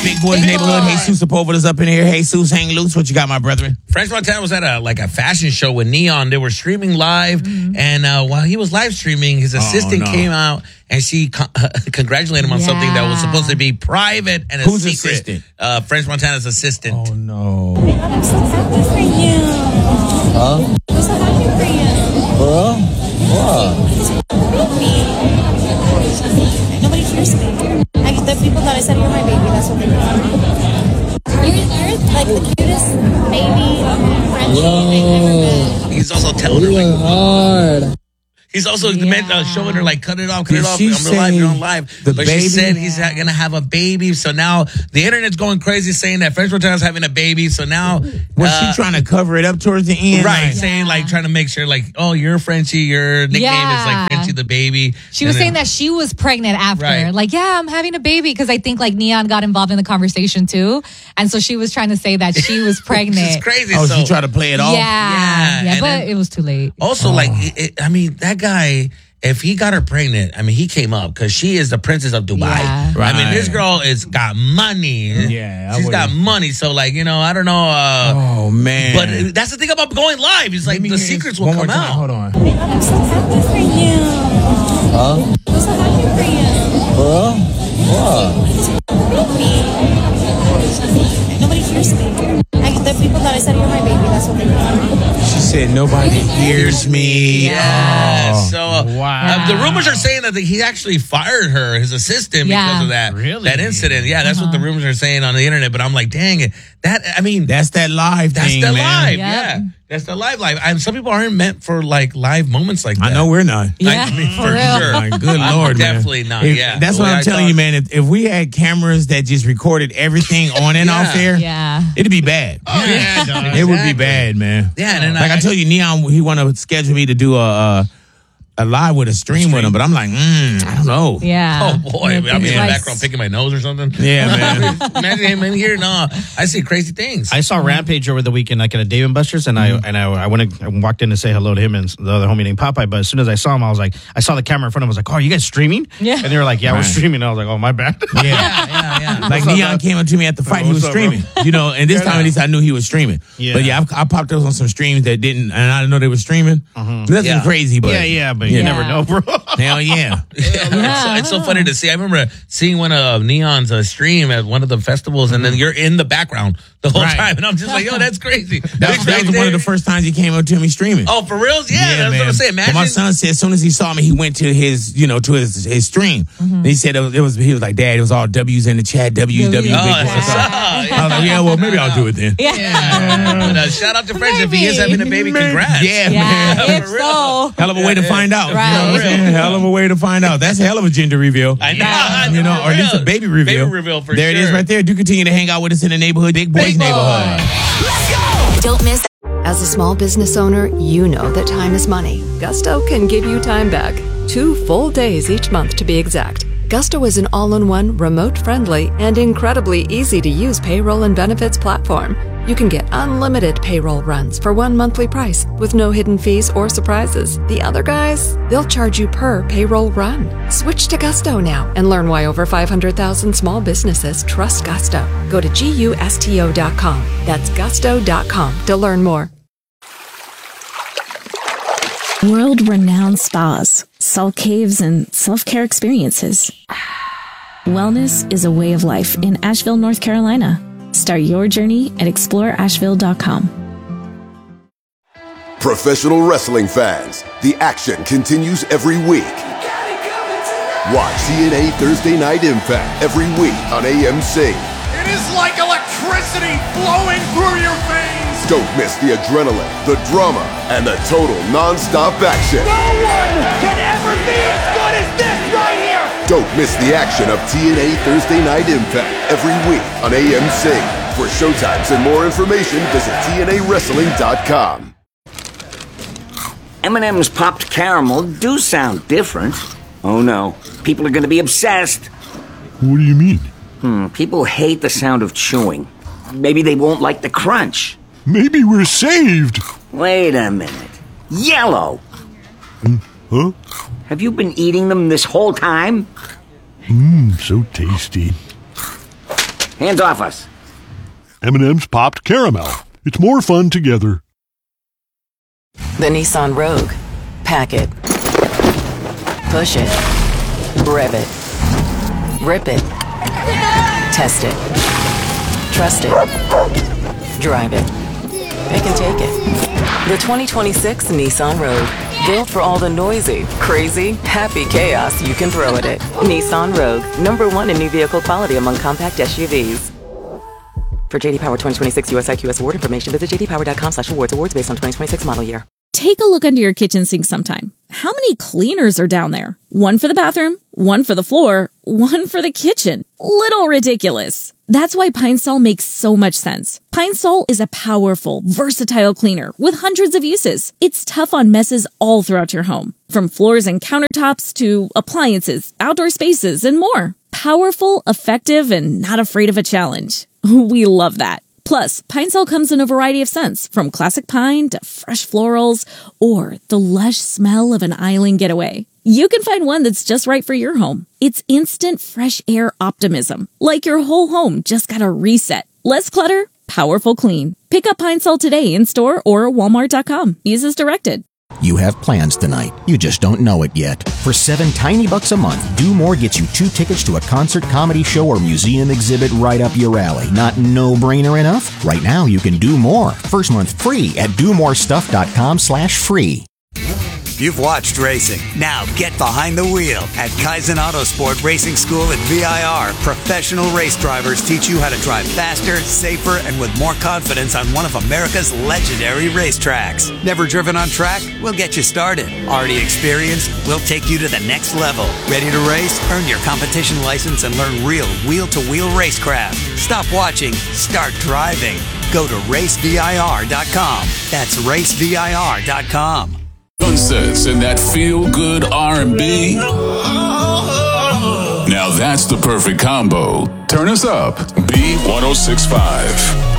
Big Boys Neighborhood. Jesus Sepulveda's up in here. Jesus, hang loose. What you got, my brethren? French Montana was at a fashion show with Neon. They were streaming live, and while he was live streaming, his assistant came out and she congratulated him on something that was supposed to be private and a secret. Assistant? French Montana's assistant. Oh no! I'm so happy for you. Huh? I'm so happy for you. Bro? What? Nobody hears me. The people that I said you're my baby, that's what they call me. You're like the cutest baby Frenchie I've ever met. He's also telling her like hard. he's also showing her like cut it off. Did she say you're on live. the But baby? she said he's gonna have a baby. So now the internet's going crazy saying that French Montana's having a baby. So now Was she trying to cover it up towards the end? right, saying like trying to make sure like, oh, you're Frenchie, your nickname is like Frenchie the baby. She was saying that she was pregnant after. Right. Like, yeah, I'm having a baby because I think like Neon got involved in the conversation too. And so she was trying to say that she was pregnant. It's crazy. Oh, so she tried to play it off? Yeah, and but then- it was too late. Also, like, that guy, if he got her pregnant, he came up because she is the princess of Dubai. Yeah. Right. This girl got money. Yeah, I she's would've- got money. So, like, I don't know. Oh man! But that's the thing about going live. It's like the secrets will come out. Hold on. I'm so happy for you. Huh? I'm so happy for you. Bro? What? Nobody hears me. The people that I said you're my baby, that's what they call me. She said nobody hears me. Yeah. Oh, So wow. the rumors are saying that he actually fired her, his assistant, because of that that incident. Yeah, that's what the rumors are saying on the internet. But I'm like, dang it, that's that live that's thing, the man. live. Yep. Yeah, that's the live. And some people aren't meant for like live moments like that. I know we're not. Yeah, for real. sure. My good I'm Lord, man. definitely not. If- Yeah, that's the what way I'm I telling talk. you, man. If we had cameras that just recorded everything on and off air, Yeah. it'd be bad. It would be bad, man. Yeah, and then like I told you, Neon, he want to schedule me to do a live with a stream with him, but I'm like, I don't know. Yeah. Oh boy, Yeah, I'll be in the like- background picking my nose or something. Yeah, man. Imagine him in here. No, I see crazy things. I saw Rampage over the weekend, like at a Dave & Buster's, and I went and walked in to say hello to him and the other homie named Popeye. But as soon as I saw him, I was like, I saw the camera in front of him. I was like, "Oh, are you guys streaming?" Yeah. And they were like, "Yeah, we're Right. streaming." And I was like, "Oh, my bad." Yeah. Like Neon came up to me at the fight, he was What's up, bro? streaming. And this time at least I knew he was streaming. Yeah. But yeah, I popped up on some streams that didn't, and I didn't know they were streaming. Nothing Yeah. crazy, but but you never know, bro. hell yeah. It's so funny to see. I remember seeing one of Neon's stream at one of the festivals, and then you're in the background the whole Right. time, and I'm just like, yo, that's crazy. That was one of the first times he came up to me streaming. Oh, for reals? Yeah, that's what I'm saying. But Imagine. my son said as soon as he saw me, he went to his, to his stream. He said he was like, Dad, it was all W's in the chat, W's, Big Oh, Boy. that's what's up. I was like, yeah, well, maybe I'll do it then. Yeah. But, shout out to French if he is having a baby. Congrats. Yeah, Yeah, man. if so. Hell of a way to find out. Right. You know what I'm saying? Hell of a way to find out. That's a hell of a gender reveal. I know. Or at least a baby reveal. Baby reveal for there sure. it is right there. Do continue to hang out with us in the neighborhood, Big Boys Neighborhood. Don't miss. As a small business owner, you know that time is money. Gusto can give you time back. 2 full days each month to be exact. Gusto is an all-in-one, remote-friendly, and incredibly easy-to-use payroll and benefits platform. You can get unlimited payroll runs for one monthly price with no hidden fees or surprises. The other guys, they'll charge you per payroll run. Switch to Gusto now and learn why over 500,000 small businesses trust Gusto. Go to GUSTO.com. That's gusto.com to learn more. World-renowned spas, salt caves, and self-care experiences. Wellness is a way of life in Asheville, North Carolina. Start your journey at exploreasheville.com. Professional wrestling fans, the action continues every week. Watch TNA Thursday Night Impact every week on AMC. It is like electricity flowing through your veins. Don't miss the adrenaline, the drama, and the total non-stop action. No one can ever be as good as this right here. Don't miss the action of TNA Thursday Night Impact every week on AMC. For showtimes and more information, visit TNAWrestling.com. M&M's popped caramel do sound different. Oh no, people are going to be obsessed. What do you mean? People hate the sound of chewing. Maybe they won't like the crunch. Maybe we're saved. Wait a minute. Yellow! Huh? Have you been eating them this whole time? So tasty. Hands off us. M&M's popped caramel. It's more fun together. The Nissan Rogue. Pack it. Push it. Rev it. Rip it. Test it. Trust it. Drive it. Pick and take it. The 2026 Nissan Rogue. Built for all the noisy, crazy, happy chaos you can throw at it. Nissan Rogue. #1 in new vehicle quality among compact SUVs. For JD Power 2026 US IQS award information, visit jdpower.com/awards. Awards based on 2026 model year. Take a look under your kitchen sink sometime. How many cleaners are down there? One for the bathroom, one for the floor, one for the kitchen. Little ridiculous. That's why Pine Sol makes so much sense. Pine Sol is a powerful, versatile cleaner with hundreds of uses. It's tough on messes all throughout your home, from floors and countertops to appliances, outdoor spaces, and more. Powerful, effective, and not afraid of a challenge. We love that. Plus, Pine Sol comes in a variety of scents, from classic pine to fresh florals, or the lush smell of an island getaway. You can find one that's just right for your home. It's instant fresh air optimism, like your whole home just got a reset. Less clutter, powerful clean. Pick up Pine Sol today in store or walmart.com. Use as directed. You have plans tonight. You just don't know it yet. For $7 tiny bucks a month, Do More gets you 2 tickets to a concert, comedy show, or museum exhibit right up your alley. Not no-brainer enough? Right now, you can do more. First month free at domorestuff.com/free. You've watched racing. Now get behind the wheel at Kaizen Autosport Racing School at VIR. Professional race drivers teach you how to drive faster, safer, and with more confidence on one of America's legendary racetracks. Never driven on track? We'll get you started. Already experienced? We'll take you to the next level. Ready to race? Earn your competition license and learn real wheel-to-wheel racecraft. Stop watching. Start driving. Go to racevir.com. That's racevir.com. Sunsets and that feel-good R&B. Now that's the perfect combo. Turn us up. B1065.